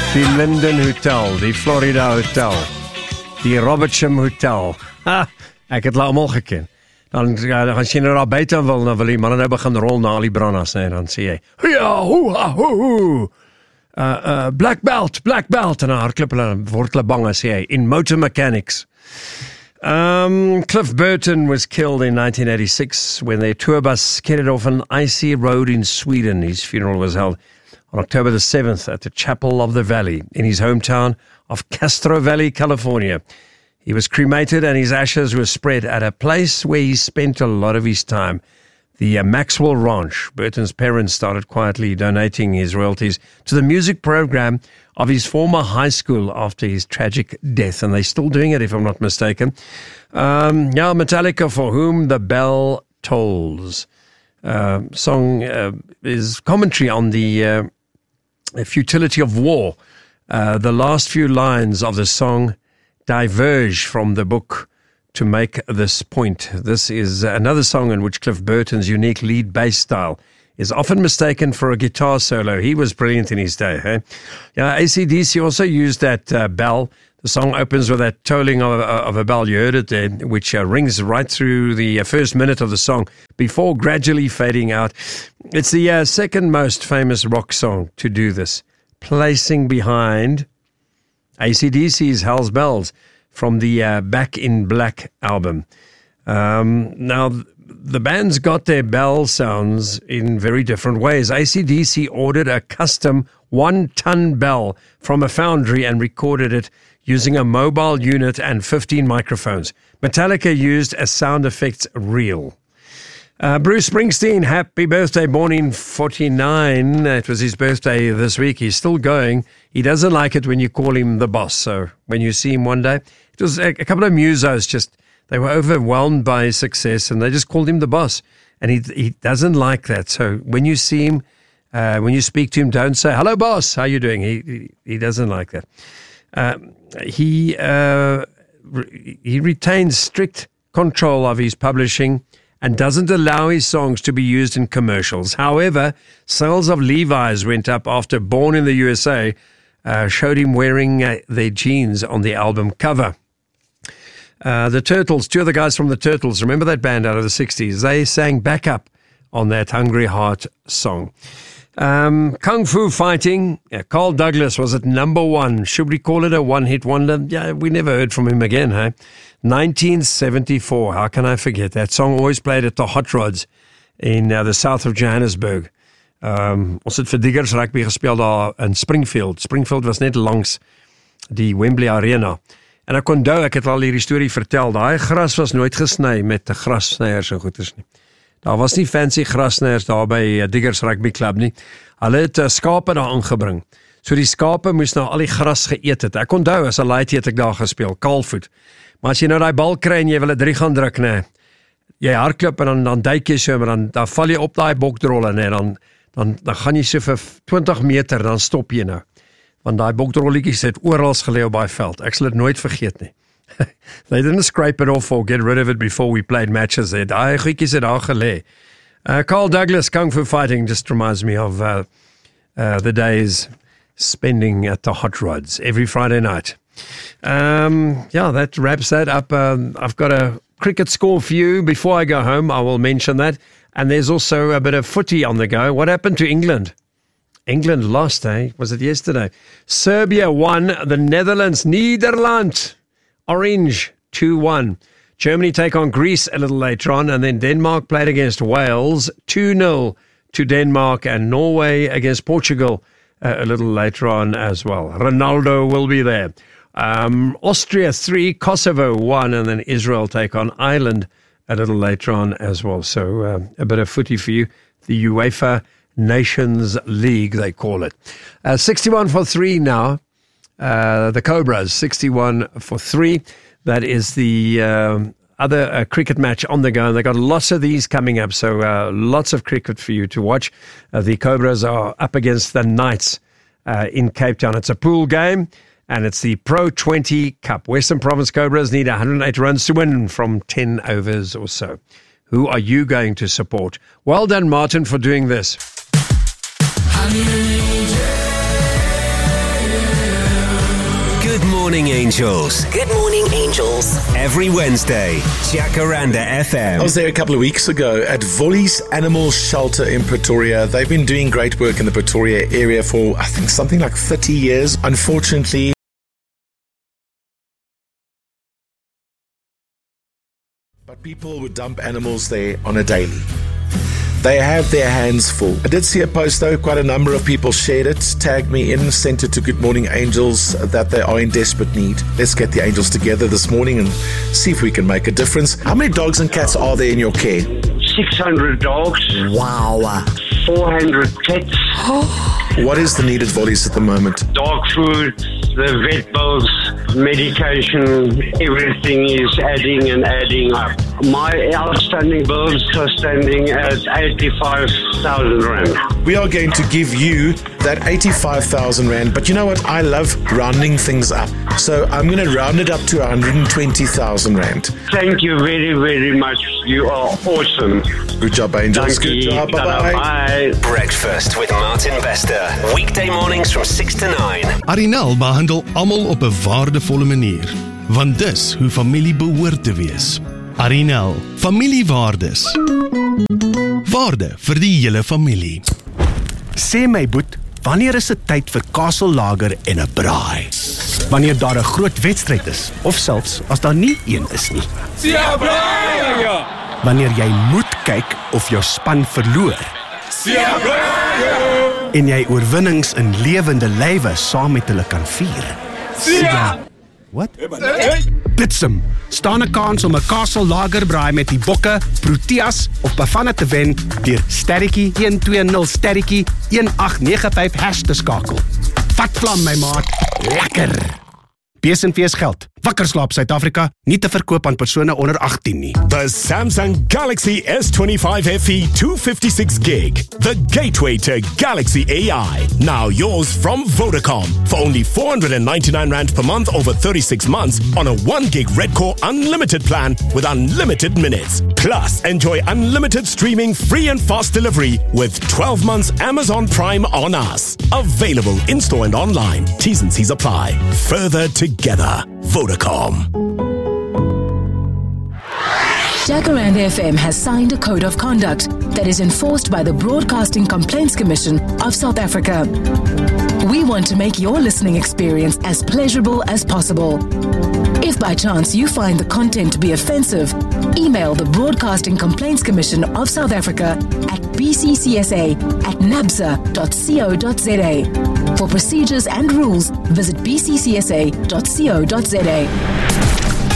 Die Linden Hotel, die Florida Hotel, die Robertsham Hotel. Ek het hulle almal geken. Dan as jy nou daar buite wil, dan wil die manne nou begin rol na al die brandas, nee, dan sê jy, ja, ho, black belt, en dan hardklip hulle, word hulle bang, sê hy, in motor mechanics. Cliff Burton was killed in 1986 when their tour bus skidded off an icy road in Sweden. His funeral was held on October the 7th at the Chapel of the Valley in his hometown of Castro Valley, California. He was cremated and his ashes were spread at a place where he spent a lot of his time, the Maxwell Ranch. Burton's parents started quietly donating his royalties to the music program of his former high school after his tragic death, and they're still doing it, if I'm not mistaken. Metallica, For Whom the Bell Tolls. Song is commentary on the futility of war. The last few lines of the song diverge from the book to make this point. This is another song in which Cliff Burton's unique lead bass style is often mistaken for a guitar solo. He was brilliant in his day. Hey? AC/DC also used that bell. The song opens with that tolling of a bell. You heard it there, which rings right through the first minute of the song before gradually fading out. It's the second most famous rock song to do this, placing behind AC/DC's Hell's Bells from the Back in Black album. Now, the band's got their bell sounds in very different ways. AC/DC ordered a custom 1-ton bell from a foundry and recorded it using a mobile unit and 15 microphones. Metallica used a sound effects reel. Bruce Springsteen, happy birthday, born in 49. It was his birthday this week. He's still going. He doesn't like it when you call him the boss. So when you see him one day, it was a couple of musos they were overwhelmed by his success and they just called him the boss. And he doesn't like that. So when you see him, when you speak to him, don't say, hello, boss, how you doing? He doesn't like that. He retains strict control of his publishing and doesn't allow his songs to be used in commercials. However, sales of Levi's went up after Born in the USA showed him wearing their jeans on the album cover. The Turtles, two of the guys from the Turtles, remember that band out of the 60s? They sang backup on that Hungry Heart song. Kung Fu Fighting, Carl Douglas was at number one. Should we call it a one-hit wonder? Yeah, we never heard from him again, hey? 1974, how can I forget? That song always played at the Hot Rods in the south of Johannesburg. Ons het vir Diggers rugby gespeel daar in Springfield. Springfield was net langs die Wembley Arena. En ek onthou, ek het al hierdie storie vertel, daai gras was nooit gesny met 'n grassnyers en goeders nie. Daar was nie fancy grassnyers daar by Diggers Rugby Club nie. Hulle het skape daar aangebring. So die skape moes nou al die gras geëet het. Ek onthou, as 'n laaitie het ek daar gespeel, kaalvoet. Maar as jy nou die bal kry en jy wil 'n 3 gaan druk, nee, jy hardloop en dan duik jy so, maar dan val jy op daai bokdrolle, nee, dan gaan jy so vir 20 meter, dan stop jy nou. Want daai bokdrolletjies het oral gelê op daai veld. Ek sal dit nooit vergeet nie. They didn't scrape it off or get rid of it before we played matches. Daai goedjies het daar gelê. Carl Douglas, Kung Fu Fighting, just reminds me of the days spending at the Hot Rods every Friday night. That wraps that up. I've got a cricket score for you. Before I go home, I will mention that. And there's also a bit of footy on the go. What happened to England? England lost, eh? Was it yesterday? Serbia won. The Netherlands, Nederland, Orange, 2-1. Germany take on Greece a little later on. And then Denmark played against Wales, 2-0 to Denmark. And Norway against Portugal a little later on as well. Ronaldo will be there. Austria 3, Kosovo 1, and then Israel take on Ireland a little later on as well. So a bit of footy for you. The UEFA Nations League, they call it. 61-3 now. The Cobras, 61-3. That is the other cricket match on the go. And they've got lots of these coming up, so lots of cricket for you to watch. The Cobras are up against the Knights in Cape Town. It's a pool game. And it's the Pro 20 Cup. Western Province Cobras need 108 runs to win from 10 overs or so. Who are you going to support? Well done, Martin, for doing this. Good Morning Angels. Good Morning Angels. Every Wednesday, Jacaranda FM. I was there a couple of weeks ago at Vollies Animal Shelter in Pretoria. They've been doing great work in the Pretoria area for, I think, something like 30 years. Unfortunately, but people would dump animals there on a daily. They have their hands full. I did see a post though, quite a number of people shared it, tagged me in, sent it to Good Morning Angels that they are in desperate need. Let's get the angels together this morning and see if we can make a difference. How many dogs and cats are there in your care? 600 dogs. Wow. 400 pets. What is the need at Vollies at the moment? Dog food, the vet bills, medication, everything is adding and adding up. My outstanding bills are standing at 85,000 Rand. We are going to give you that 85,000 Rand, but you know what? I love rounding things up. So I'm going to round it up to 120,000 Rand. Thank you very, very much. You are awesome. Good job, Angels. Good job. Bye-bye. Bye. Breakfast with Martin Bester. Weekday mornings from 6 to 9. Arinel behandel almal op 'n waardevolle manier, want dis hoe familie behoort te wees. Arinel, familiewaardes. Waarde vir die hele familie. Sê my boet, wanneer is dit tyd vir kasellager en 'n braai? Wanneer daar 'n groot wedstryd is, of selfs as daar nie een is nie. Wanneer jy moet kyk of jou span verloor. En jy oorwinnings in lewende lywe saam met hulle kan vier. Wat? Blitsem, staan 'n kans om 'n kasellager braai met die Bokke, Proteas of Bafana te wen deur sterretjie 120 sterretjie 1895 te skakel. Vat vlam my maat, lekker. Besenfees geld. Wakker slaap Suid-Afrika, nie te verkoop aan persone onder 18 nie. The Samsung Galaxy S25 FE 256 gig. The gateway to Galaxy AI. Now yours from Vodacom for only 499 Rand per month over 36 months on a 1 gig Red Core unlimited plan with unlimited minutes. Plus, enjoy unlimited streaming, free and fast delivery with 12 months Amazon Prime on us. Available in-store and online. T's and C's apply. Further together. Vodacom. Jacaranda FM has signed a code of conduct that is enforced by the Broadcasting Complaints Commission of South Africa. We want to make your listening experience as pleasurable as possible. If by chance you find the content to be offensive, email the Broadcasting Complaints Commission of South Africa at bccsa@nabsa.co.za. For procedures and rules, visit bccsa.co.za.